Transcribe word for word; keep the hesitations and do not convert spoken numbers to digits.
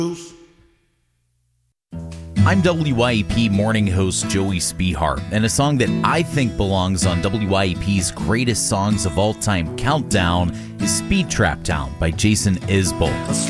I'm W I E P morning host Joey Spehar, and a song that I think belongs on W I E P's Greatest Songs of All Time Countdown is Speed Trap Town by Jason Isbell.